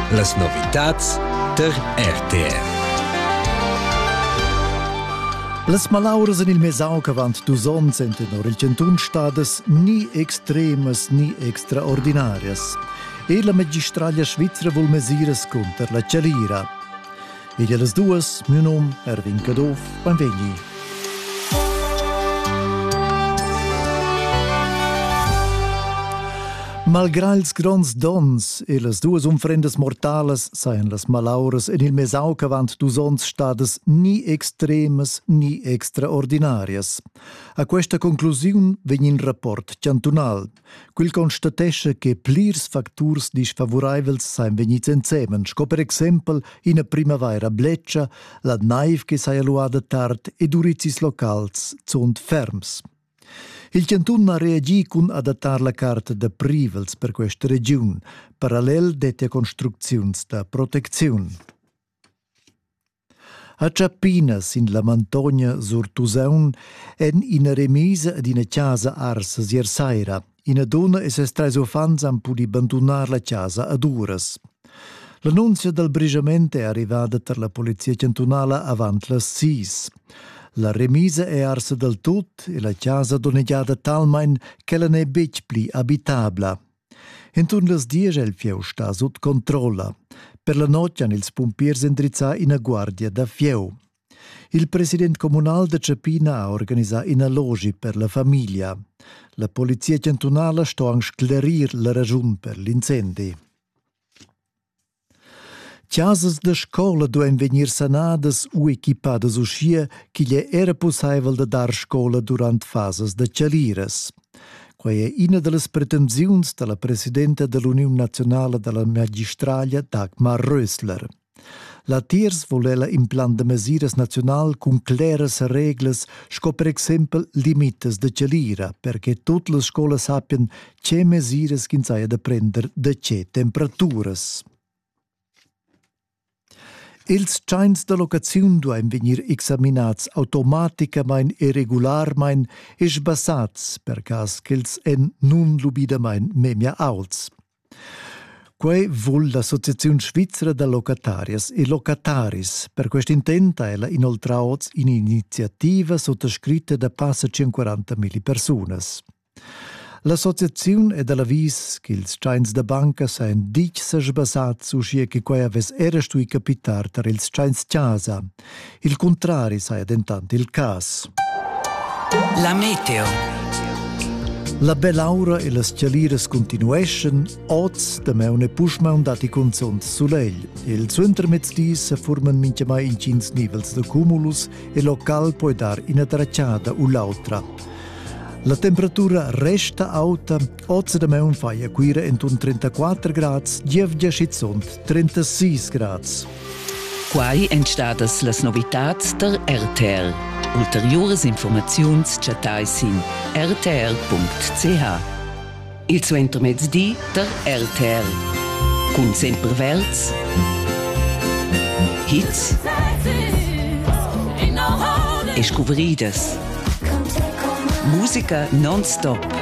Las novitats der RTR. Las malauras en il mesau che avant d'uson senten or il centun stades ni extremas ni extraordinarias. E la magistralia svizzera vol mesiras contra la cialira. E las duas, mio nom Erwin Cadov, benvegni. Malgrà ils gronds dons e las duas umfrendas mortalas saien las malauras en il mesau che avant d'usons stades ni extremas ni extraordinarias. A questa conclusiun vegn in rapport cantunal, quil constatescha che plirs facturs disfavoraivels saien vegnits ensemen, sco per exempel ina primavera bleccia, la naiv che saia luada tard ed urizis locals sunt ferms. Il cantun ha reagi cun adattar la carta de privels per questa regiun, parallel dette construcziuns da proteziun. A Ciapinas, in la Montogna sur Tusaun, en ina remisa ad ina casa arsa siersaira. Ina donna e ses trais ufans han pudi abandonar la casa ad uras. L'annunzia del brigiament è arrivata per la polizia cantunala avant las 6. La remisa è arsa del tut e la casa doneggiata talmain che la ne bec pli abitabla. Entun las 10 el fieu sta sut controlla. Per la notte han ils pumpiers indrizzà ina guardia da fieu. Il president comunal de Ciapina ha organizzà ina logi per la famiglia. La polizia cantunala sto a sclarir la ragiun per l'incendi. Casas de scola duen venir sanadas u equipadas uschia chi gli era possibile da dar scola durant fases de cialiras. Quai è ina de las pretensiuns de la presidenta de l'Unione Nazionale de la Magistralia, Dagmar Rösler. La tiers voleva in plan de mesiras nacional cun claras reglas, sco per exempel limites de cialira, perché tutte le scuole sappiano che mesiras ginsaia da prender de che temperaturas. Ils chains de locaziun duein venir examinats automaticamain e regularmain e sbassats per cas ch'ils en nun lubidamain memia auls. Quei vul l'Associaziun Svizzera de Locatarias e Locataris. Per quest'intenta ella inoltraoz in iniziativa sottoscritta da passa 140.000 personas. L'associaziun è dall'avvis che ils chains da banca sain dic sbassats uscia che quei aves era stui capitar tar ils chains casa. Il contrari saia dentant il cas. La meteo. La bell'aura e las cialiras continueschen, oz da meune puschmaun dati consont sulegl. Il suenter mezdis se forman minchemai in cins nivels de cumulus e local puoi dar ina tracciada u l'autra. La temperatura resta alta, oz da meun faia quira entun 34 grads, gievgia schizont 36 grads. Quai entstadas las novitats der RTR. Ulteriores informaziuns chatais in rtr.ch. Il suenter mezzdi der RTR. Cun sempre verts, hits e scuvridas. Musica non-stop.